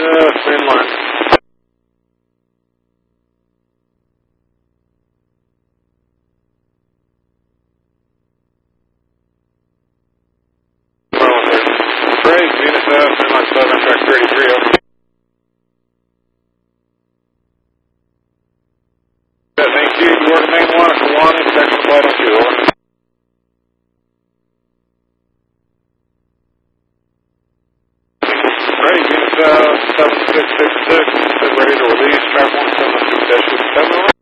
Same line. Great, Venus same line 7, track 33, over. Thank you. You work main 1 at Kalani, section flight on 2, over. Ready, Venus 7666, ready to release, track 172-7.